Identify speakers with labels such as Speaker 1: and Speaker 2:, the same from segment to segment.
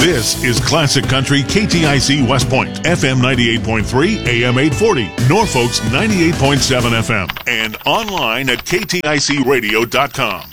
Speaker 1: This is Classic Country KTIC West Point, FM 98.3, AM 840, Norfolk's 98.7 FM, and online at kticradio.com.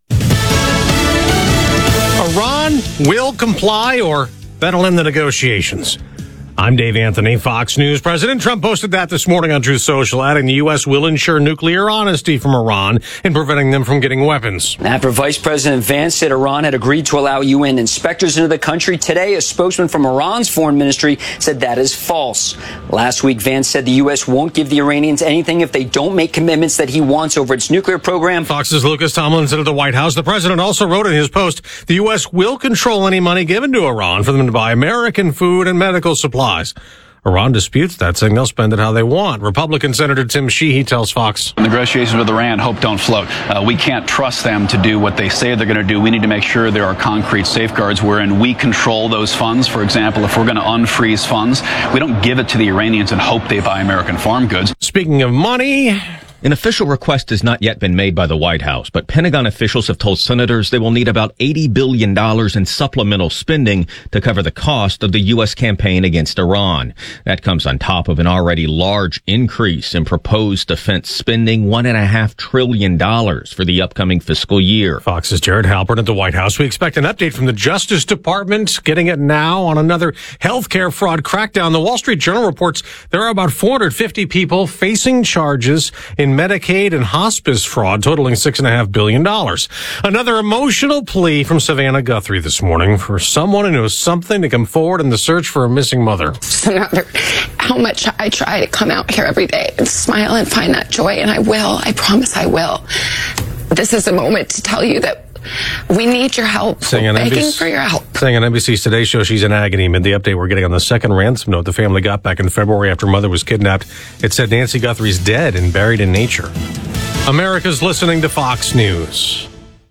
Speaker 2: Iran will comply or that'll end the negotiations. I'm Dave Anthony, Fox News. President Trump posted that this morning on Truth Social, adding the U.S. will ensure nuclear honesty from Iran in preventing them from getting weapons.
Speaker 3: After Vice President Vance said Iran had agreed to allow UN inspectors into the country, today a spokesman from Iran's foreign ministry said that is false. Last week, Vance said the U.S. won't give the Iranians anything if they don't make commitments that he wants over its nuclear program.
Speaker 2: Fox's Lucas Tomlinson at the White House. The president also wrote in his post, the U.S. will control any money given to Iran for them to buy American food and medical supplies. Iran disputes that, saying they'll spend it how they want. Republican Senator Tim Sheehy tells Fox.
Speaker 4: Negotiations with Iran, hope don't float. We can't trust them to do what they say they're going to do. We need to make sure there are concrete safeguards wherein we control those funds. For example, if we're going to unfreeze funds, we don't give it to the Iranians and hope they buy American farm goods.
Speaker 2: Speaking of money,
Speaker 5: an official request has not yet been made by the White House, but Pentagon officials have told senators they will need about $80 billion in supplemental spending to cover the cost of the U.S. campaign against Iran. That comes on top of an already large increase in proposed defense spending, $1.5 trillion for the upcoming fiscal year.
Speaker 2: Fox's Jared Halpern at the White House. We expect an update from the Justice Department, getting it now on another healthcare fraud crackdown. The Wall Street Journal reports there are about 450 people facing charges in Medicaid and hospice fraud totaling $6.5 billion. Another emotional plea from Savannah Guthrie this morning for someone who knows something to come forward in the search for a missing mother.
Speaker 6: No matter how much I try to come out here every day and smile and find that joy, and I will. I promise I will. This is a moment to tell you that we need your help. Begging for your help.
Speaker 2: Saying on NBC's Today Show she's in agony amid the update we're getting on the second ransom note the family got back in February after mother was kidnapped. It said Nancy Guthrie's dead and buried in nature. America's listening to Fox News.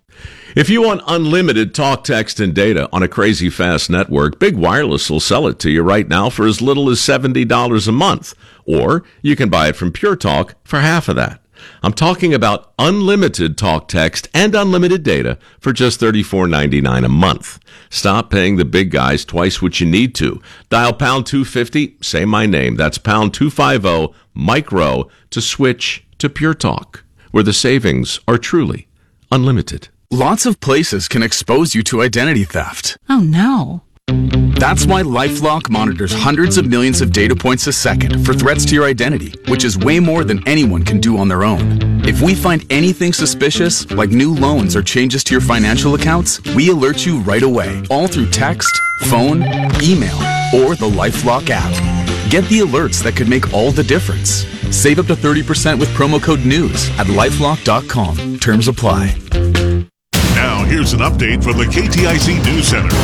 Speaker 7: If you want unlimited talk, text, and data on a crazy fast network, Big Wireless will sell it to you right now for as little as $70 a month. Or you can buy it from Pure Talk for half of that. I'm talking about unlimited talk, text, and unlimited data for just $34.99 a month. Stop paying the big guys twice what you need to. Dial pound 250, say my name. That's pound 250, micro, to switch to Pure Talk, where the savings are truly unlimited.
Speaker 8: Lots of places can expose you to identity theft.
Speaker 9: Oh, no.
Speaker 8: That's why LifeLock monitors hundreds of millions of data points a second for threats to your identity, which is way more than anyone can do on their own. If we find anything suspicious, like new loans or changes to your financial accounts, we alert you right away, all through text, phone, email, or the LifeLock app. Get the alerts that could make all the difference. Save up to 30% with promo code NEWS at LifeLock.com. Terms apply.
Speaker 1: Now, here's an update from the KTIC News Center.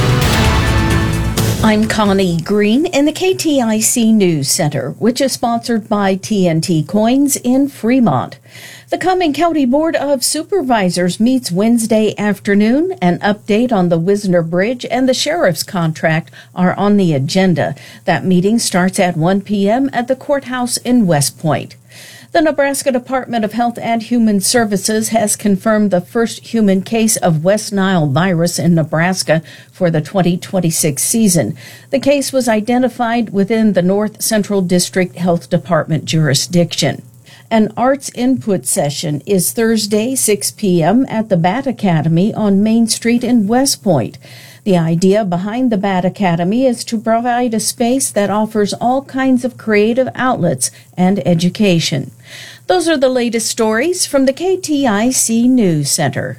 Speaker 9: I'm Connie Green in the KTIC News Center, which is sponsored by TNT Coins in Fremont. The Cumming County Board of Supervisors meets Wednesday afternoon. An update on the Wisner Bridge and the sheriff's contract are on the agenda. That meeting starts at 1 p.m. at the courthouse in West Point. The Nebraska Department of Health and Human Services has confirmed the first human case of West Nile virus in Nebraska for the 2026 season. The case was identified within the North Central District Health Department jurisdiction. An arts input session is Thursday, 6 p.m. at the Bat Academy on Main Street in West Point. The idea behind the Bat Academy is to provide a space that offers all kinds of creative outlets and education. Those are the latest stories from the KTIC News Center.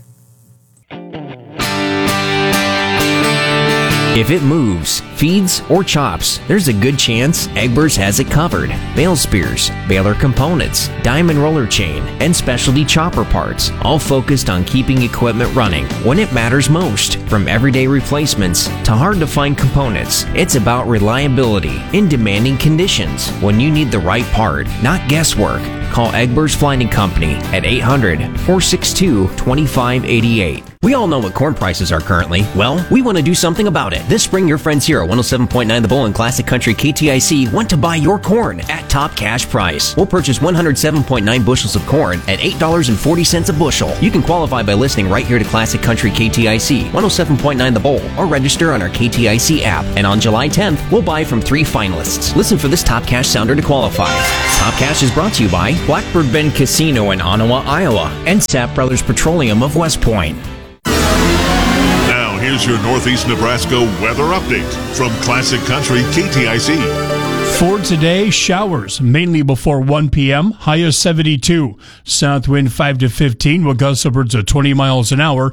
Speaker 10: If it moves, feeds, or chops, there's a good chance Egbers has it covered. Bale spears, baler components, diamond roller chain, and specialty chopper parts, all focused on keeping equipment running when it matters most. From everyday replacements to hard-to-find components, it's about reliability in demanding conditions. When you need the right part, not guesswork, call Egbers Flighting Company at 800-462-2588. We all know what corn prices are currently. Well, we want to do something about it. This spring, your friends here at 107.9 The Bull and Classic Country KTIC want to buy your corn at top cash price. We'll purchase 107.9 bushels of corn at $8.40 a bushel. You can qualify by listening right here to Classic Country KTIC, 107.9 The Bull, or register on our KTIC app. And on July 10th, we'll buy from 3 finalists. Listen for this top cash sounder to qualify. Top Cash is brought to you by Blackbird Bend Casino in Ottawa, Iowa, and Sapp Brothers Petroleum of West Point.
Speaker 1: Now, here's your Northeast Nebraska weather update from Classic Country KTIC.
Speaker 11: For today, showers, mainly before 1 p.m., high of 72. South wind 5 to 15 with gusts upwards of 20 miles an hour,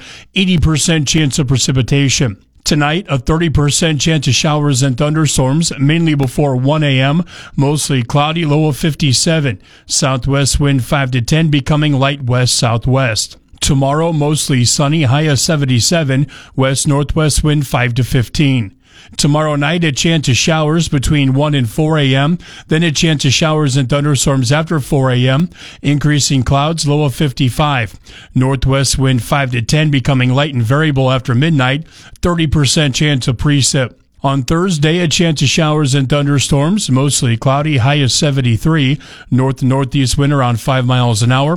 Speaker 11: 80% chance of precipitation. Tonight, a 30% chance of showers and thunderstorms, mainly before 1 a.m., mostly cloudy, low of 57. Southwest wind 5 to 10, becoming light west-southwest. Tomorrow, mostly sunny, high of 77, west-northwest wind 5 to 15. Tomorrow night, a chance of showers between 1 and 4 a.m., then a chance of showers and thunderstorms after 4 a.m., increasing clouds, low of 55. Northwest wind 5 to 10, becoming light and variable after midnight, 30% chance of precip. On Thursday, a chance of showers and thunderstorms, mostly cloudy, high of 73, north-northeast wind around 5 miles an hour,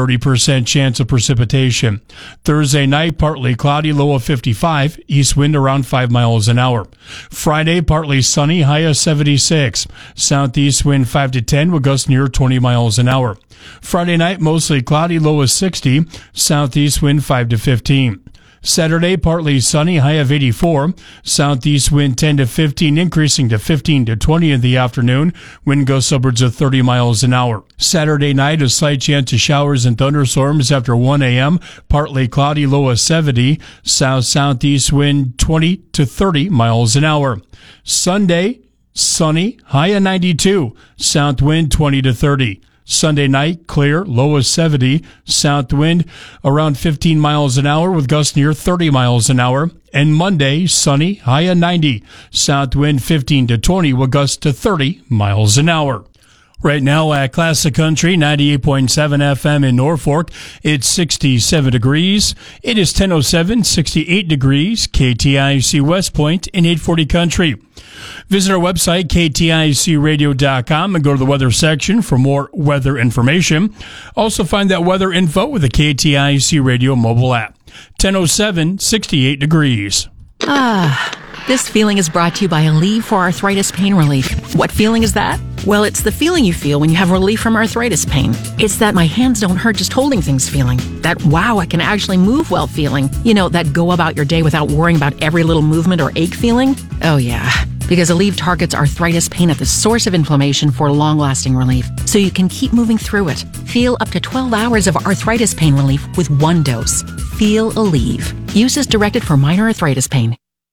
Speaker 11: 30% chance of precipitation. Thursday night, partly cloudy, low of 55, east wind around 5 miles an hour. Friday, partly sunny, high of 76, southeast wind 5 to 10 with gusts near 20 miles an hour. Friday night, mostly cloudy, low of 60, southeast wind 5 to 15. Saturday, partly sunny, high of 84. Southeast wind 10 to 15, increasing to 15 to 20 in the afternoon. Wind gusts upwards of 30 miles an hour. Saturday night, a slight chance of showers and thunderstorms after 1 a.m. Partly cloudy, low of 70. South-southeast wind 20 to 30 miles an hour. Sunday, sunny, high of 92. South wind 20 to 30. Sunday night, clear, low of 70, south wind around 15 miles an hour with gusts near 30 miles an hour. And Monday, sunny, high of 90, south wind 15 to 20 with gusts to 30 miles an hour. Right now at Classic Country, 98.7 FM in Norfolk, it's 67 degrees. It is 10:07, 68 degrees, KTIC West Point in 840 Country. Visit our website, kticradio.com, and go to the weather section for more weather information. Also find that weather info with the KTIC Radio mobile app. 10:07, 68 degrees.
Speaker 12: This feeling is brought to you by Aleve for Arthritis Pain Relief. What feeling is that? Well, it's the feeling you feel when you have relief from arthritis pain. It's that my hands don't hurt just holding things feeling. That wow, I can actually move well feeling. You know, that go about your day without worrying about every little movement or ache feeling. Oh yeah, because Aleve targets arthritis pain at the source of inflammation for long-lasting relief, so you can keep moving through it. Feel up to 12 hours of arthritis pain relief with 1 dose. Feel Aleve. Use as directed for minor arthritis pain.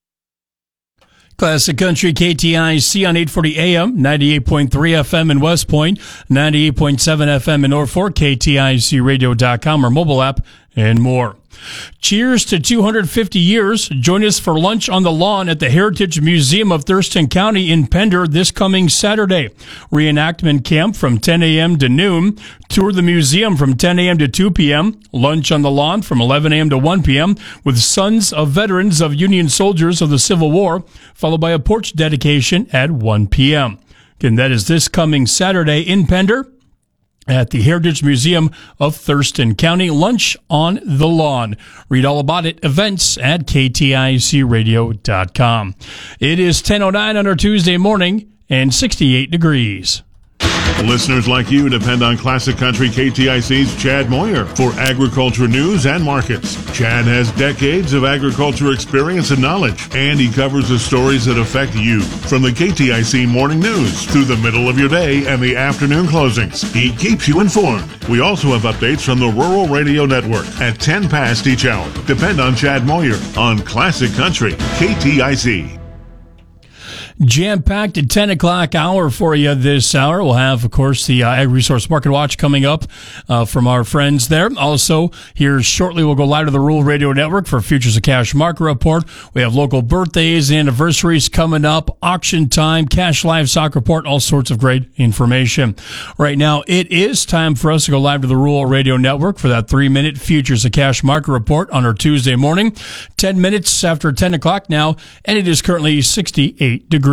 Speaker 11: Classic Country KTIC on 840 AM, 98.3 FM in West Point, 98.7 FM in Norfolk, KTICradio.com, our mobile app, and more. Cheers to 250 years. Join us for lunch on the lawn at the Heritage Museum of Thurston County in Pender this coming Saturday. Reenactment camp from 10 a.m. to noon. Tour the museum from 10 a.m. to 2 p.m. Lunch on the lawn from 11 a.m. to 1 p.m. with sons of veterans of Union soldiers of the Civil War, followed by a porch dedication at 1 p.m. Again, that is this coming Saturday in Pender at the Heritage Museum of Thurston County. Lunch on the lawn. Read all about it, events at kticradio.com. It is 10:09 on our Tuesday morning and 68 degrees.
Speaker 1: Listeners like you depend on Classic Country KTIC's Chad Moyer for agriculture news and markets. Chad has decades of agriculture experience and knowledge, and he covers the stories that affect you from the KTIC morning news through the middle of your day and the afternoon closings. He keeps you informed. We also have updates from the Rural Radio Network at 10 past each hour. Depend on Chad Moyer on Classic Country KTIC.
Speaker 11: Jam-packed at 10 o'clock hour for you this hour. We'll have, of course, the Ag Resource Market Watch coming up from our friends there. Also, here shortly, we'll go live to the Rural Radio Network for Futures of Cash Market Report. We have local birthdays, anniversaries coming up, auction time, cash livestock report, all sorts of great information. Right now, it is time for us to go live to the Rural Radio Network for that 3-minute Futures of Cash Market Report on our Tuesday morning. 10 minutes after 10 o'clock now, and it is currently 68 degrees.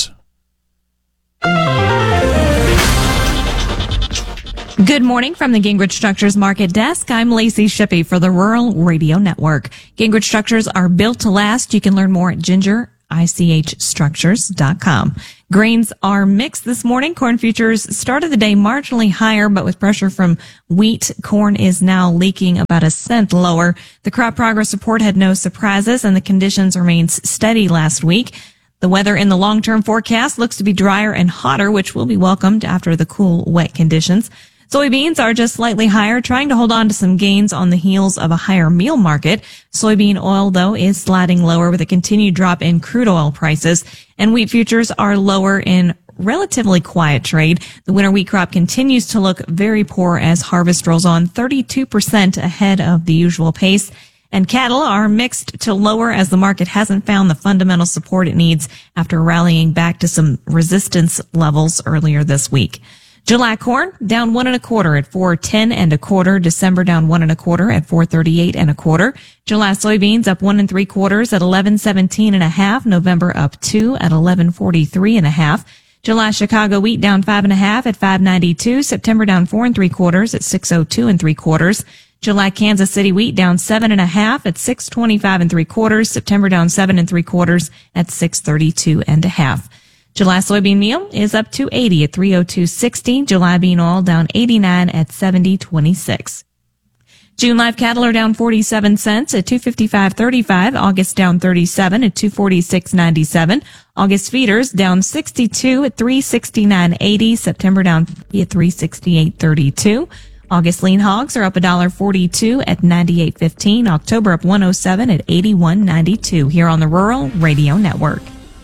Speaker 13: Good morning from the Gingrich Structures Market Desk. I'm Lacey Shippey for the Rural Radio Network. Gingrich Structures are built to last. You can learn more at gingerICHstructures.com. Grains are mixed this morning. Corn futures started the day marginally higher, but with pressure from wheat, corn is now leaking about a cent lower. The crop progress report had no surprises, and the conditions remained steady last week. The weather in the long-term forecast looks to be drier and hotter, which will be welcomed after the cool, wet conditions. Soybeans are just slightly higher, trying to hold on to some gains on the heels of a higher meal market. Soybean oil, though, is sliding lower with a continued drop in crude oil prices, and wheat futures are lower in relatively quiet trade. The winter wheat crop continues to look very poor as harvest rolls on 32% ahead of the usual pace. And cattle are mixed to lower as the market hasn't found the fundamental support it needs after rallying back to some resistance levels earlier this week. July corn down 1 1/4 at 4.10 1/4. December down 1 1/4 at 4.38 1/4. July soybeans up 1 3/4 at 11.17 1/2. November up 2 at 11.43 1/2. July Chicago wheat down 5 1/2 at 5.92. September down 4 3/4 at 6.02 3/4. July Kansas City wheat down 7 1/2 at 6.25 3/4. September down 7 3/4 at 6.32 1/2. July soybean meal is up 2.80 at 3.02.60. July bean oil down 89 at 70.26. June live cattle are down 47 cents at 255.35. August down 37 at 246.97. August feeders down 62 at 369.80. September down at 368.32. August lean hogs are up $1.42 at 98.15. October up 107 at 81.92 here on the Rural Radio Network.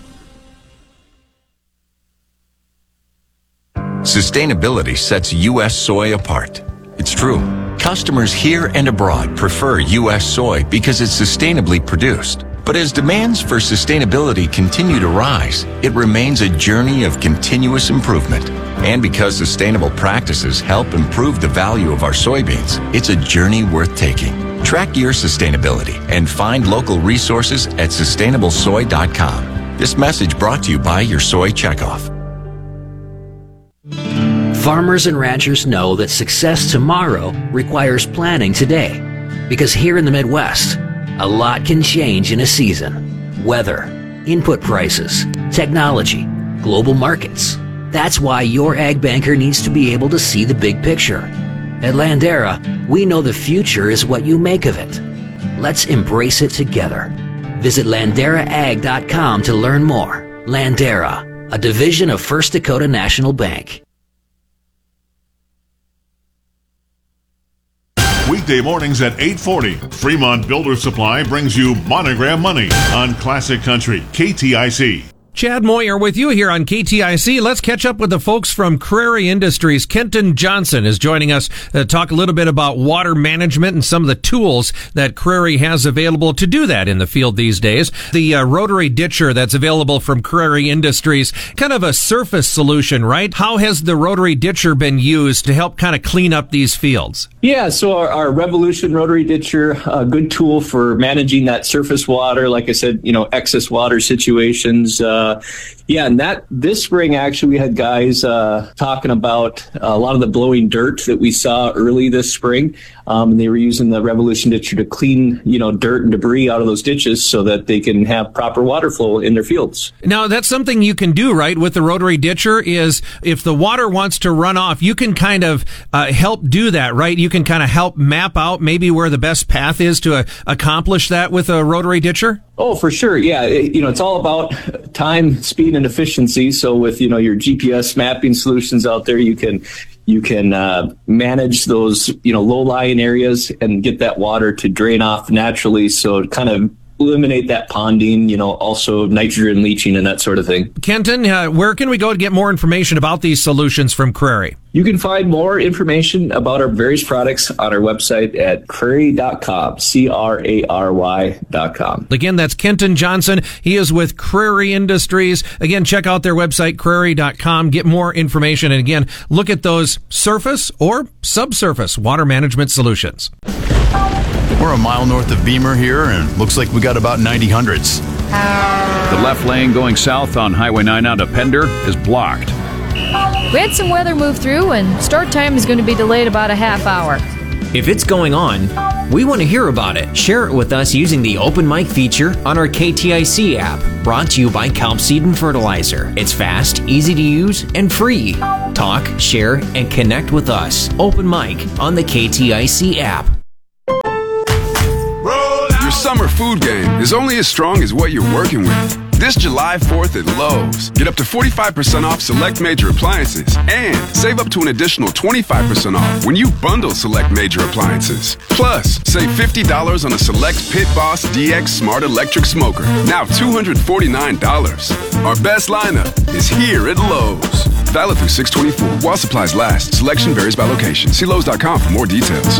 Speaker 14: Sustainability sets U.S. soy apart. It's true. Customers here and abroad prefer U.S. soy because it's sustainably produced. But as demands for sustainability continue to rise, it remains a journey of continuous improvement. And because sustainable practices help improve the value of our soybeans, it's a journey worth taking. Track your sustainability and find local resources at sustainablesoy.com. This message brought to you by your Soy Checkoff.
Speaker 15: Farmers and ranchers know that success tomorrow requires planning today. Because here in the Midwest, a lot can change in a season. Weather, input prices, technology, global markets. That's why your ag banker needs to be able to see the big picture. At Landera, we know the future is what you make of it. Let's embrace it together. Visit LanderaAg.com to learn more. Landera, a division of First Dakota National Bank.
Speaker 1: Weekday mornings at 8:40. Fremont Builder Supply brings you Monogram Money on Classic Country, KTIC.
Speaker 2: Chad Moyer with you here on KTIC. Let's catch up with the folks from Crary Industries. Kenton Johnson is joining us to talk a little bit about water management and some of the tools that Crary has available to do that in the field these days. The rotary ditcher that's available from Crary Industries, kind of a surface solution, right? How has the rotary ditcher been used to help kind of clean up these fields?
Speaker 16: Yeah, so our Revolution rotary ditcher, a good tool for managing that surface water, like I said, excess water situations. And this spring, actually, we had guys talking about a lot of the blowing dirt that we saw early this spring. And they were using the Revolution ditcher to clean, dirt and debris out of those ditches so that they can have proper water flow in their fields.
Speaker 2: Now, that's something you can do, right, with the rotary ditcher, is if the water wants to run off, you can kind of help do that, right? You can kind of help map out maybe where the best path is to accomplish that with a rotary ditcher?
Speaker 16: Oh, for sure. Yeah. It's all about time, speed, and efficiency. So with, your GPS mapping solutions out there, you can manage those, low-lying areas and get that water to drain off naturally. So it kind of eliminate that ponding, also nitrogen leaching and that sort of thing.
Speaker 2: Kenton, where can we go to get more information about these solutions from Crary?
Speaker 16: You can find more information about our various products on our website at crary.com, CRARY.com.
Speaker 2: Again, that's Kenton Johnson. He is with Crary Industries. Again, check out their website, crary.com. Get more information. And again, look at those surface or subsurface water management solutions.
Speaker 17: We're a mile north of Beamer here, and looks like we got about 90 hundredths.
Speaker 18: The left lane going south on Highway 9 out of Pender is blocked.
Speaker 19: We had some weather move through, and start time is going to be delayed about a half hour.
Speaker 10: If it's going on, we want to hear about it. Share it with us using the Open Mic feature on our KTIC app, brought to you by Kelp Seed and Fertilizer. It's fast, easy to use, and free. Talk, share, and connect with us. Open Mic on the KTIC app.
Speaker 20: Your summer food game is only as strong as what you're working with. This July 4th at Lowe's, get up to 45% off select major appliances and save up to an additional 25% off when you bundle select major appliances. Plus, save $50 on a select Pit Boss DX Smart Electric Smoker, now $249. Our best lineup is here at Lowe's. Valid through 6/24 while supplies last. Selection varies by location. See Lowe's.com for more details.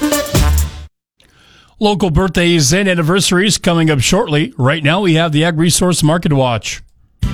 Speaker 11: Local birthdays and anniversaries coming up shortly. Right now, we have the Ag Resource Market Watch.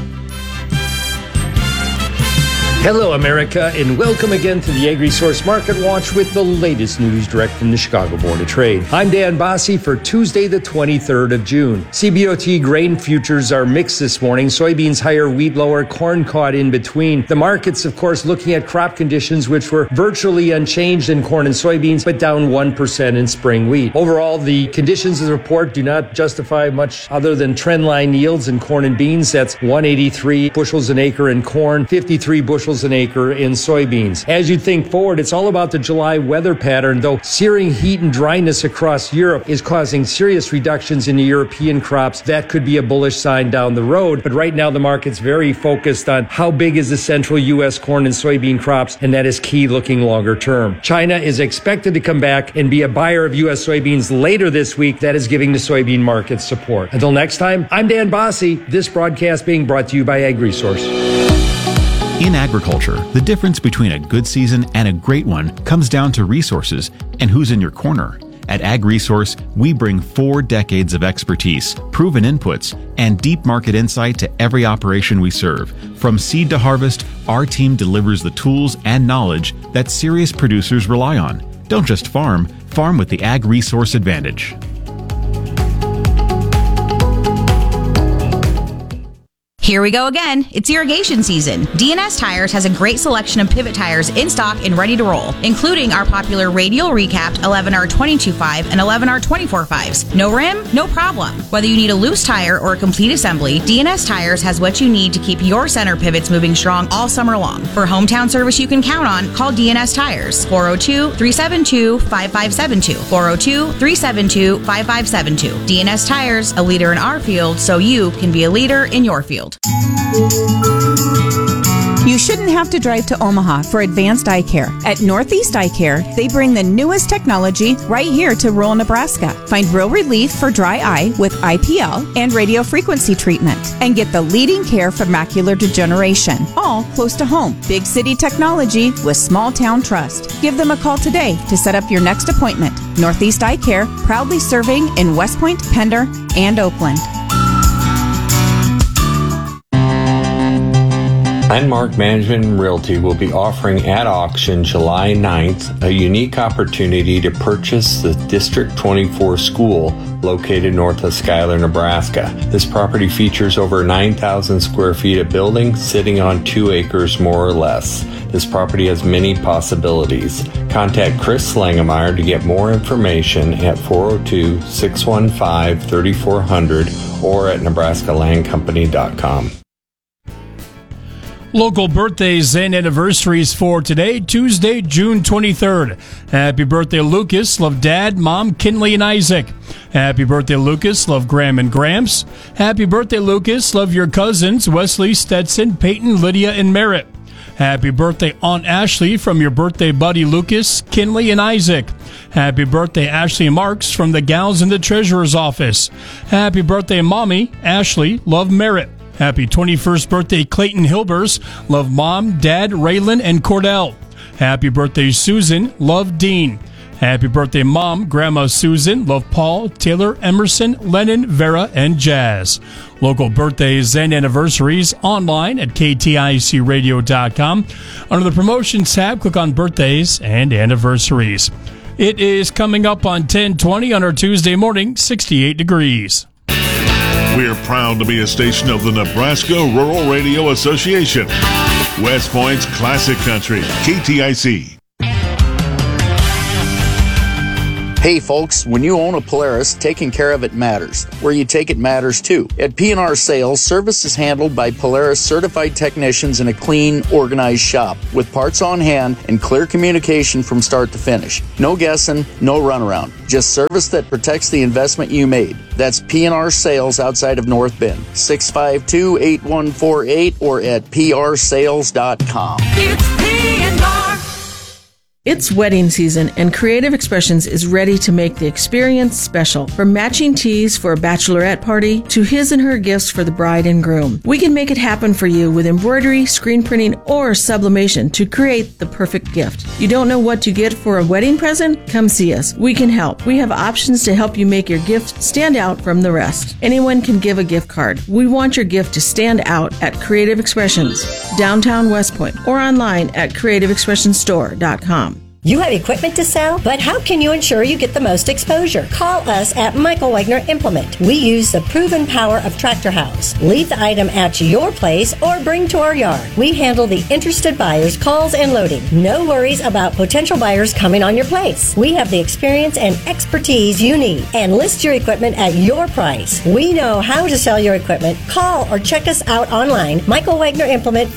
Speaker 21: Hello, America, and welcome again to the Agri-Source Market Watch with the latest news direct from the Chicago Board of Trade. I'm Dan Bossie for Tuesday, the 23rd of June. CBOT grain futures are mixed this morning. Soybeans higher, wheat lower, corn caught in between. The markets, of course, looking at crop conditions, which were virtually unchanged in corn and soybeans, but down 1% in spring wheat. Overall, the conditions of the report do not justify much other than trendline yields in corn and beans. That's 183 bushels an acre in corn, 53 bushels an acre in soybeans. As you think forward, it's all about the July weather pattern, though searing heat and dryness across Europe is causing serious reductions in the European crops. That could be a bullish sign down the road, but right now the market's very focused on how big is the central U.S. corn and soybean crops, and that is key looking longer term. China is expected to come back and be a buyer of U.S. soybeans later this week. That is giving the soybean market support. Until next time, I'm Dan Bossie, this broadcast being brought to you by Ag Resource.
Speaker 22: In agriculture, the difference between a good season and a great one comes down to resources and who's in your corner. At Ag Resource, we bring 4 decades of expertise, proven inputs, and deep market insight to every operation we serve. From seed to harvest, our team delivers the tools and knowledge that serious producers rely on. Don't just farm, farm with the Ag Resource advantage.
Speaker 23: Here we go again. It's irrigation season. DNS Tires has a great selection of pivot tires in stock and ready to roll, including our popular radial recapped 11R22.5 and 11R24.5s. No rim? No problem. Whether you need a loose tire or a complete assembly, DNS Tires has what you need to keep your center pivots moving strong all summer long. For hometown service you can count on, call DNS Tires. 402-372-5572. 402-372-5572. DNS Tires, a leader in our field, so you can be a leader in your field.
Speaker 24: You shouldn't have to drive to Omaha for advanced eye care. At Northeast Eye Care, they bring the newest technology right here to rural Nebraska. Find real relief for dry eye with IPL and radio frequency treatment. And get the leading care for macular degeneration. All close to home. Big city technology with small town trust. Give them a call today to set up your next appointment. Northeast Eye Care, proudly serving in West Point, Pender, and Oakland.
Speaker 25: Landmark Management and Realty will be offering at auction July 9th a unique opportunity to purchase the District 24 school located north of Schuyler, Nebraska. This property features over 9,000 square feet of building sitting on 2 acres more or less. This property has many possibilities. Contact Chris Slangemeyer to get more information at 402-615-3400 or at nebraskalandcompany.com.
Speaker 11: Local birthdays and anniversaries for today, Tuesday, June 23rd. Happy birthday, Lucas. Love Dad, Mom, Kinley, and Isaac. Happy birthday, Lucas. Love Graham and Gramps. Happy birthday, Lucas. Love your cousins, Wesley, Stetson, Peyton, Lydia, and Merritt. Happy birthday, Aunt Ashley, from your birthday buddy Lucas, Kinley, and Isaac. Happy birthday, Ashley Marks, from the gals in the treasurer's office. Happy birthday, Mommy, Ashley, love Merritt. Happy 21st birthday, Clayton Hilbers, love Mom, Dad, Raylan, and Cordell. Happy birthday, Susan, love Dean. Happy birthday, Mom, Grandma Susan, love Paul, Taylor, Emerson, Lennon, Vera, and Jazz. Local birthdays and anniversaries online at kticradio.com. Under the promotions tab, click on birthdays and anniversaries. It is coming up on 10:20 on our Tuesday morning, 68 degrees.
Speaker 1: We're proud to be a station of the Nebraska Rural Radio Association. West Point's Classic Country, KTIC.
Speaker 3: Hey folks, when you own a Polaris, taking care of it matters. Where you take it matters too. At P&R Sales, service is handled by Polaris certified technicians in a clean, organized shop with parts on hand and clear communication from start to finish. No guessing, no runaround. Just service that protects the investment you made. That's P&R Sales outside of North Bend. 652-8148 or at prsales.com.
Speaker 4: It's P&R. It's wedding season, and Creative Expressions is ready to make the experience special. From matching tees for a bachelorette party to his and her gifts for the bride and groom, we can make it happen for you with embroidery, screen printing, or sublimation to create the perfect gift. You don't know what to get for a wedding present? Come see us. We can help. We have options to help you make your gift stand out from the rest. Anyone can give a gift card. We want your gift to stand out at Creative Expressions, downtown West Point, or online at creativeexpressionstore.com.
Speaker 5: You have equipment to sell, but how can you ensure you get the most exposure? Call us at Michael Wagner Implement. We use the proven power of Tractor House. Leave the item at your place or bring to our yard. We handle the interested buyers' calls and loading. No worries about potential buyers coming on your place. We have the experience and expertise you need and list your equipment at your price. We know how to sell your equipment. Call or check us out online. Michael Wagner Implement,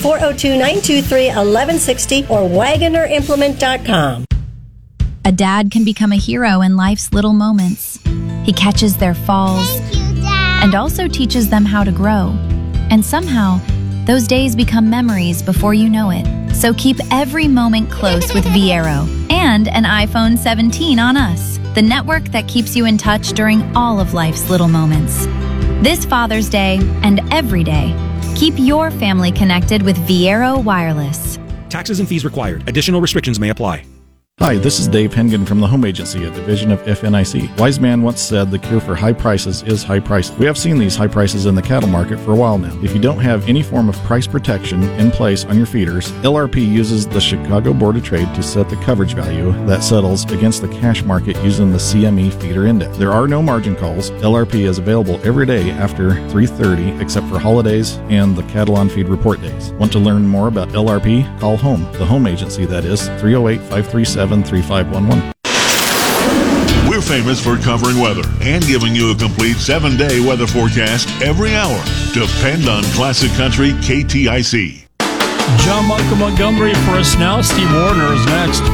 Speaker 5: 402-923-1160 or WagnerImplement.com.
Speaker 6: A dad can become a hero in life's little moments. He catches their falls and also teaches them how to grow. And somehow, those days become memories before you know it. So keep every moment close with Viero and an iPhone 17 on us, the network that keeps you in touch during all of life's little moments. This Father's Day and every day, keep your family connected with Viero Wireless.
Speaker 7: Taxes and fees required. Additional restrictions may apply.
Speaker 26: Hi, this is Dave Hengen from the Home Agency, a division of FNIC. Wise man once said the cure for high prices is high prices. We have seen these high prices in the cattle market for a while now. If you don't have any form of price protection in place on your feeders, LRP uses the Chicago Board of Trade to set the coverage value that settles against the cash market using the CME feeder index. There are no margin calls. LRP is available every day after 3:30 except for holidays and the cattle on feed report days. Want to learn more about LRP? Call home, the Home Agency, that is, 308-537-3511.
Speaker 1: We're famous for covering weather and giving you a complete 7-day weather forecast every hour. Depend on Classic Country KTIC.
Speaker 11: John Michael Montgomery for us now. Steve Warner is next.